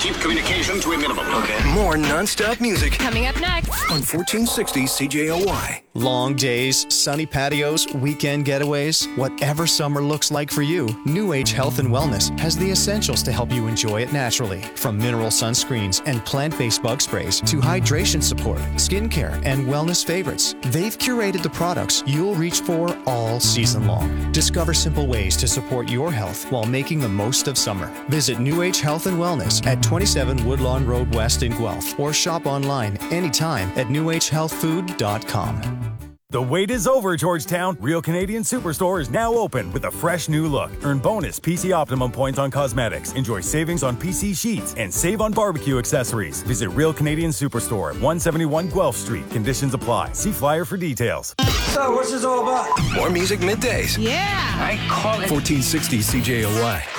Keep communication to a minimum. Okay. More non-stop music Coming up next on 1460 CJOY. Long days, sunny patios, weekend getaways, whatever summer looks like for you, New Age Health and Wellness has the essentials to help you enjoy it naturally. From mineral sunscreens and plant-based bug sprays to hydration support, skincare, and wellness favorites, they've curated the products you'll reach for all season long. Discover simple ways to support your health while making the most of summer. Visit New Age Health and Wellness at 27 Woodlawn Road West in Guelph or shop online anytime at newagehealthfood.com. The wait is over, Georgetown. Real Canadian Superstore is now open with a fresh new look. Earn bonus PC Optimum points on cosmetics. Enjoy savings on PC sheets and save on barbecue accessories. Visit Real Canadian Superstore, 171 Guelph Street. Conditions apply. See flyer for details. So, what's this all about? More music middays. Yeah. I call it 1460 CJOY.